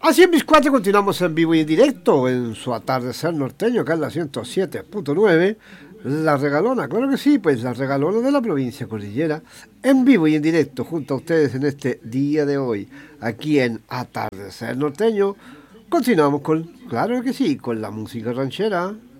Así en mis cuatro continuamos en vivo y en directo en su atardecer norteño, acá en la 107.9. La regalona, claro que sí, pues la regalona de la provincia cordillera, en vivo y en directo junto a ustedes en este día de hoy, aquí en Atardecer Norteño. Continuamos con, claro que sí, con la música ranchera.